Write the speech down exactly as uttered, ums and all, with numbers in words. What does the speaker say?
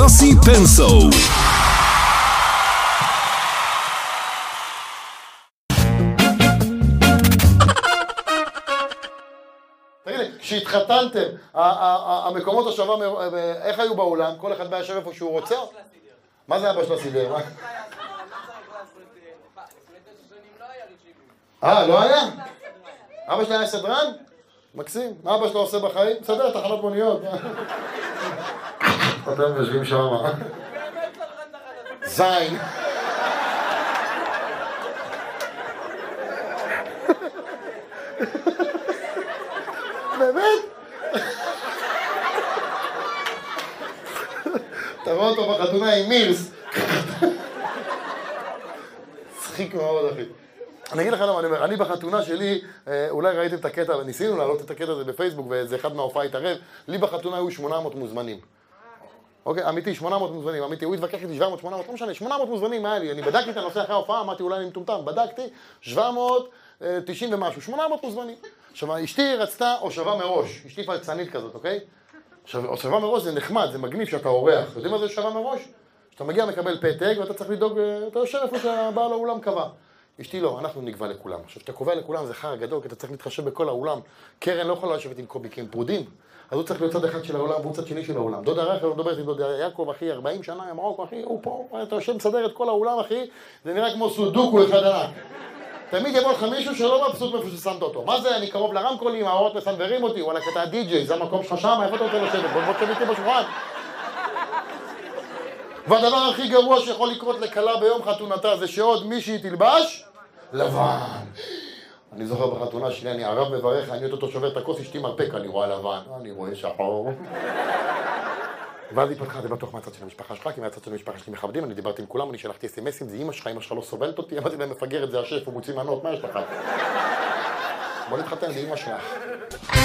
יוסי פנסו. תגיד לי, כשהתחתנתם, המקומות השווה, איך היו באולם? כל אחד בא יושב איפה שהוא רוצה? מה זה אבא של הסידר? אה, לא היה? אבא שלי היה סדרן? מקסים. מה אבא שלו עושה בחיים? מסדר, תחנות מוניות. אתם יושבים שם. זין. באמת? אתה רואה אותו בחתונה עם מירס. צחיק מאוד, אחי. אני אגיד לך למה, אני אומר, אני בחתונה שלי, אולי ראיתם את הקטע, ניסינו להעלות את הקטע הזה בפייסבוק, וזה אחד מההופעה התערב, לי בחתונה היו שמונה מאות מוזמנים. אוקיי, אמיתי, שמונה מאות מוזמנים, אמיתי, הוא התווכח איתי שבע מאות, שמונה מאות, לא משנה, שמונה מאות מוזמנים היה לי, אני בדקתי את הנושא אחרי ההופעה, אמרתי אולי אני מטומטם, בדקתי, שבע מאות תשעים ומשהו, שמונה מאות מוזמנים. עכשיו, אשתי רצתה הושבה מראש, אשתי פלצנית כזאת, אוקיי? עכשיו, הושבה מראש זה נחמד, זה מגניב שאתה אורח, אתה יודעים מה זה הושבה מראש? שאתה מגיע, מקבל פתק, ואתה צריך לדאוג, אתה יושב איפה שהבעל האולם קבע. אשתי לא, אנחנו נקבע לכולם. עכשיו, כשאתה קובע לכולם זה חר גדול, כי אתה צריך להתחשב בכל האולם. קרן לא יכולה לשבת עם קוביקים פרודים, אז הוא צריך להיות צד אחד של האולם והוא צד שני של האולם. דודה רחל, לא מדברת עם דודה יעקב, אחי, ארבעים שנה, ימרוק, אחי, הוא פה, אתה יושב מסדר את כל האולם, אחי, זה נראה כמו סודוקו אחד ענק. תמיד יבוא לך מישהו שלא מבסוט מאיפה ששמת אותו. מה זה? אני קרוב לרמקולים, האורות מסנברים אותי, וואלה, אתה די-ג'יי, זה המקום שלך שם, איפה אתה רוצה לשבת? בוא תשב איתי בשולחן. והדבר הכי גרוע שיכול לקרות לכלה ביום חתונתה זה שעוד מישהי תלבש לבן. אני זוכר בחתונה שלי, אני ערב מברך, אני אותו שובר את הכוס, אשתי מרפק, אני רואה לבן, אני רואה שחור. ואז היא פתחה, זה בטוח מהצד של המשפחה שלך, כי מהצד של המשפחה שלי מכבדים, אני דיברתי עם כולם, אני שלחתי אס-אמסים, זה אמא שלך, אמא שלך לא סובלת אותי, אמרתי להם מפגרת, זה השף, הוא מוציא מנות, מה יש לך? בוא נתחתן, זה אמא שלך.